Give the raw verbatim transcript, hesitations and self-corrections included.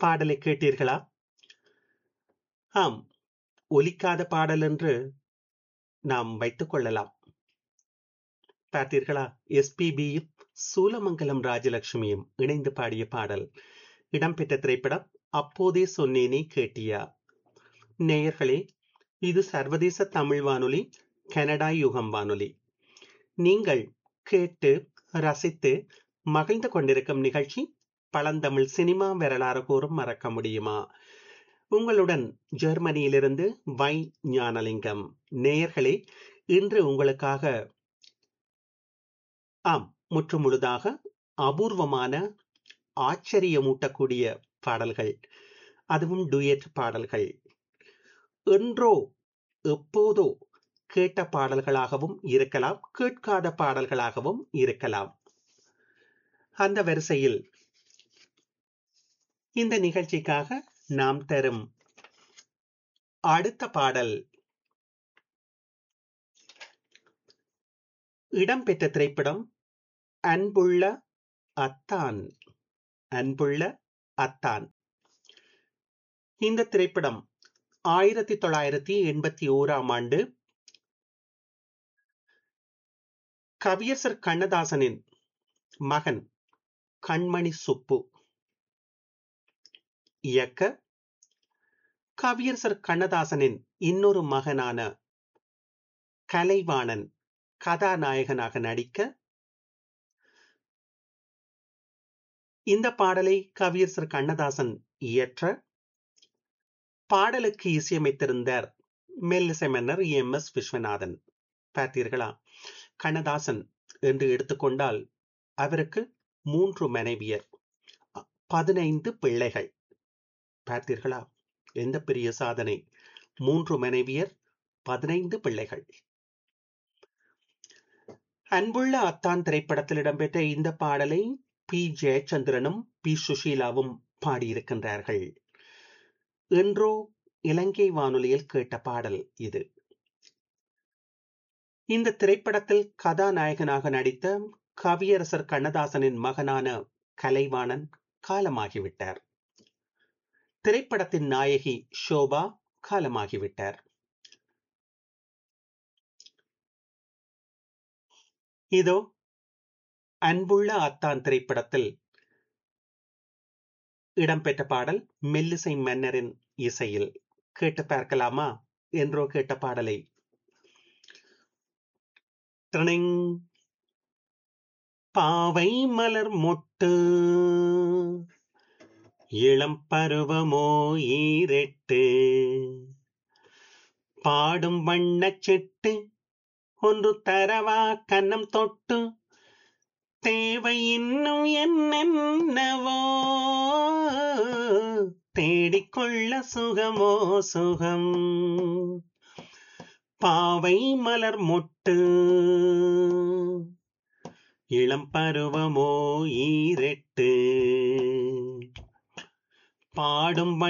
பாடலை கேட்டீர்களா? ஆம், ஒலிக்காத பாடல் என்று நாம் வைத்துக் கொள்ளலாம். பார்த்தீர்களா? எஸ்பிபியும் சூலமங்கலம் ராஜலட்சுமியும் இணைந்து பாடிய பாடல் இடம்பெற்ற திரைப்படம் அப்போதே சொன்னேனே கேட்டியா. நேயர்களே, இது சர்வதேச தமிழ் வானொலி, கனடா யுகம் வானொலி. நீங்கள் கேட்டு ரசித்து மகிழ்ந்து கொண்டிருக்கும் நிகழ்ச்சி பழந்தமிழ் சினிமா வரலாறு கூறும் மறக்க முடியுமா. உங்களுடன் ஜெர்மனியிலிருந்து வை ஞானலிங்கம். நேயர்களே, இன்று உங்களுக்காக ஆம் முற்று முழுதாக அபூர்வமான ஆச்சரியமூட்டக்கூடிய பாடல்கள், அதுவும் டூயட் பாடல்கள், என்றோ எப்போதோ கேட்ட பாடல்களாகவும் இருக்கலாம், கேட்காத பாடல்களாகவும் இருக்கலாம். அந்த வரிசையில் இந்த நிகழ்ச்சிக்காக நாம் தரும் அடுத்த பாடல் இடம்பெற்ற திரைப்படம் அன்புள்ள அத்தான். அன்புள்ள அத்தான். இந்த திரைப்படம் ஆயிரத்தி தொள்ளாயிரத்தி எண்பத்தி ஓராம் ஆண்டு கவியரசர் கண்ணதாசனின் மகன் கண்மணி சுப்பு இயக்க, கவியரசர் கண்ணதாசனின் இன்னொரு மகனான கலைவாணன் கதாநாயகனாக நடிக்க, இந்த பாடலை கவியரசர் கண்ணதாசன் இயற்ற, பாடலுக்கு இசையமைத்திருந்தார் மெல்லிசை மன்னர் எம் எஸ் விஸ்வநாதன். பார்த்தீர்களா? கண்ணதாசன் என்று எடுத்துக்கொண்டால் அவருக்கு மூன்று மனைவியர், பதினைந்து பிள்ளைகள். பார்த்தீர்களா? எந்த பெரிய சாதனை! மூன்று மனைவியர், பதினைந்து பிள்ளைகள். அன்புள்ள அத்தான் திரைப்படத்தில் இடம்பெற்ற இந்த பாடலை பி ஜெயச்சந்திரனும் பி சுஷீலாவும் பாடியிருக்கின்றார்கள். என்றோ இலங்கை வானொலியில் கேட்ட பாடல் இது. இந்த திரைப்படத்தில் கதாநாயகனாக நடித்த கவியரசர் கண்ணதாசனின் மகனான கலைவாணன் காலமாகிவிட்டார். திரைப்படத்தின் நாயகி ஷோபா காலமாகிவிட்டார். இதோ அன்புள்ள அத்தான் திரைப்படத்தில் இடம்பெற்ற பாடல் மெல்லிசை மன்னரின் இசையில். கேட்டு பார்க்கலாமா? என்றோ கேட்ட பாடலை. ட்ரனிங். பாவை மலர் மொட்டு இளம் பருவமோ ஈரெட்டு, பாடும் வண்ணச் செட்டு ஒன்று தரவா கன்னம் தொட்டு, தேவை இன்னும் என்னென்னவோ, தேடிக்கொள்ள சுகமோ சுகம். பாவை மலர் மொட்டு இளம் பருவமோ ஈரெட்டு, பாடும்